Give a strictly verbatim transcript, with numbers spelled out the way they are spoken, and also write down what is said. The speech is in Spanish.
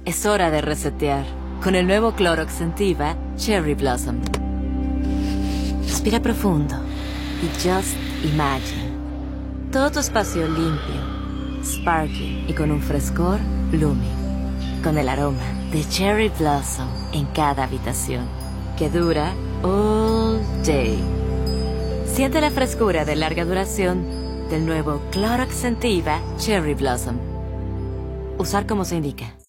Es hora de resetear con el nuevo Clorox Scentiva Cherry Blossom. Respira profundo y just imagine. Todo tu espacio limpio, sparkly y con un frescor blooming. Con el aroma de Cherry Blossom en cada habitación, que dura all day. Siente la frescura de larga duración del nuevo Clorox Scentiva Cherry Blossom. Usar como se indica.